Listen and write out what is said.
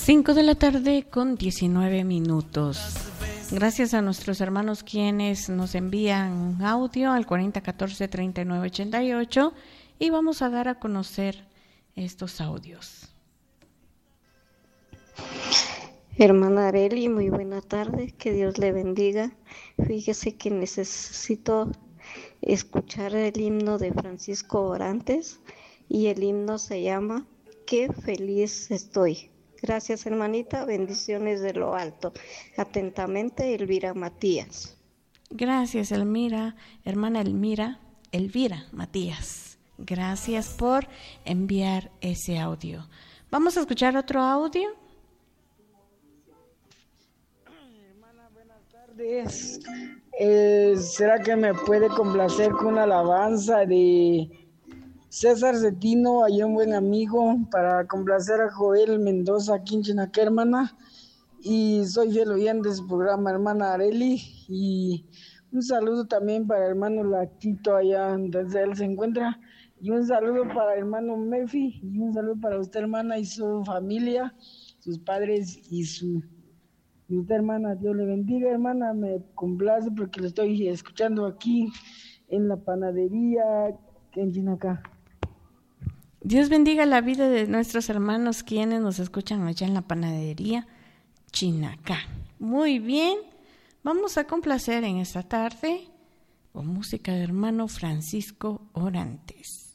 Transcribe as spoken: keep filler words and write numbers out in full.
cinco de la tarde con diecinueve minutos. Gracias a nuestros hermanos quienes nos envían audio al cuarenta catorce treinta y nueve ochenta y ocho y vamos a dar a conocer estos audios. Hermana Areli, muy buena tarde, que Dios le bendiga. Fíjese que necesito escuchar el himno de Francisco Orantes y el himno se llama Qué feliz estoy. Gracias, hermanita, bendiciones de lo alto. Atentamente, Elvira Matías. Gracias, Elmira, hermana Elmira, Elvira Matías. Gracias por enviar ese audio. Vamos a escuchar otro audio. Hermana, buenas tardes. Eh, ¿Será que me puede complacer con una alabanza de César Cetino, allá un buen amigo, para complacer a Joel Mendoza aquí en Chinaquá, hermana? Y soy fiel oyente de su programa, hermana Areli, y un saludo también para el hermano Lachito allá donde él se encuentra, y un saludo para el hermano Mefi, y un saludo para usted, hermana, y su familia, sus padres y su y usted, hermana. Dios le bendiga, hermana. Me complace porque lo estoy escuchando aquí en la panadería en Chinacá. Dios bendiga la vida de nuestros hermanos quienes nos escuchan allá en la panadería Chinacá. Muy bien, vamos a complacer en esta tarde con música de hermano Francisco Orantes.